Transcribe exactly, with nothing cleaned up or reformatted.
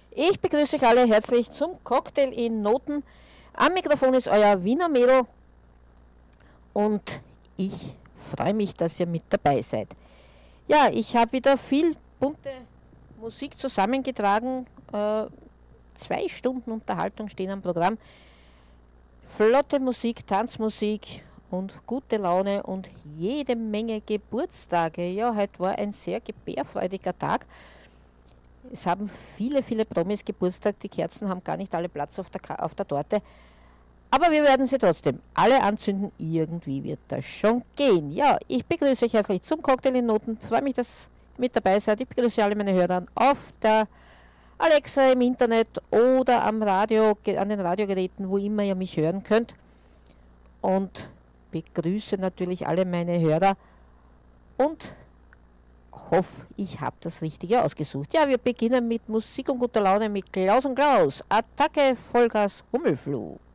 Ich begrüße euch alle herzlich zum Cocktail in Noten. Am Mikrofon ist euer Wiener Mädel und ich freue mich, dass ihr mit dabei seid. Ja, ich habe wieder viel bunte Musik zusammengetragen. Äh, zwei Stunden Unterhaltung stehen am Programm. Flotte Musik, Tanzmusik und gute Laune und jede Menge Geburtstage. Ja, heute war ein sehr gebärfreudiger Tag. Es haben viele, viele Promis Geburtstag. Die Kerzen haben gar nicht alle Platz auf der, auf der Torte. Aber wir werden sie trotzdem alle anzünden. Irgendwie wird das schon gehen. Ja, ich begrüße euch herzlich zum Cocktail in Noten. Freue mich, dass ihr mit dabei seid. Ich begrüße alle meine Hörer auf der Alexa im Internet oder am Radio, an den Radiogeräten, wo immer ihr mich hören könnt. Und begrüße natürlich alle meine Hörer und hoffe, ich habe das Richtige ausgesucht. Ja, wir beginnen mit Musik und guter Laune mit Klaus und Klaus. Attacke, Vollgas, Hummelflug.